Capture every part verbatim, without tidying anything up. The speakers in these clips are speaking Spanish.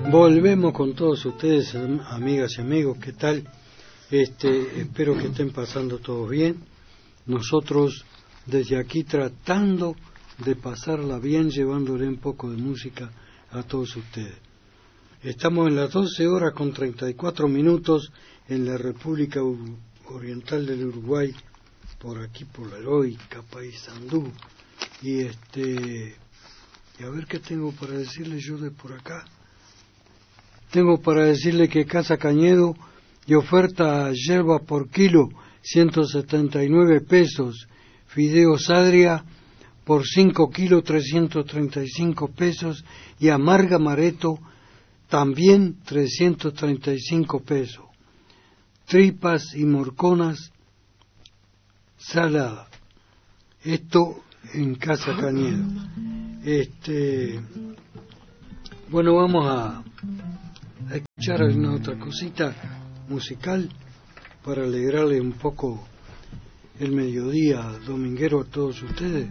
Volvemos con todos ustedes, amigas y amigos, ¿qué tal? Este, espero que estén pasando todos bien. Nosotros desde aquí tratando de pasarla bien, llevándole un poco de música a todos ustedes. Estamos en las doce horas con treinta y cuatro minutos en la República Oriental del Uruguay, por aquí por la heroica Paysandú. Y este, y a ver qué tengo para decirle yo de por acá. Tengo para decirle que Casa Cañedo y oferta yerba por kilo ciento setenta y nueve pesos, fideos Adria por cinco kilos trescientos treinta y cinco pesos y amarga Mareto también trescientos treinta y cinco pesos. Tripas y morconas salada. Esto en Casa Cañedo. Este, bueno, vamos a a escuchar alguna otra cosita musical para alegrarle un poco el mediodía dominguero a todos ustedes.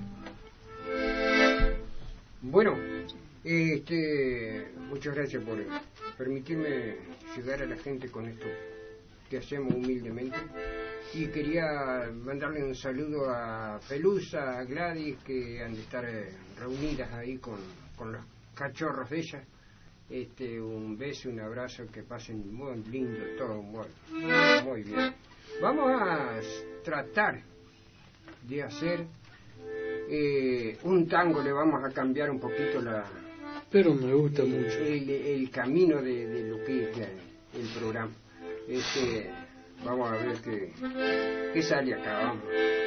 Bueno, este, muchas gracias por permitirme ayudar a la gente con esto que hacemos humildemente. Y quería mandarle un saludo a Pelusa, a Gladys, que han de estar reunidas ahí con, con los cachorros de ellas. Este, un beso, un abrazo, que pasen muy lindo todo, muy, muy bien. Vamos a tratar de hacer eh, un tango, le vamos a cambiar un poquito la... Pero me gusta el, mucho. El, el camino de, de lo que es el, el programa. Este, vamos a ver qué, qué sale acá, vamos.